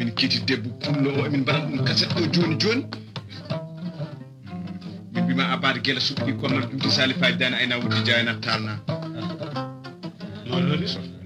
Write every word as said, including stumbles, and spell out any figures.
min kiti debbo pullo o emin mbaɗa ɗum kaset ɗo joni joni min mbima abade guela suɓɗi kono noon ɗum sali faji dane ayna wuddi jayna talna non non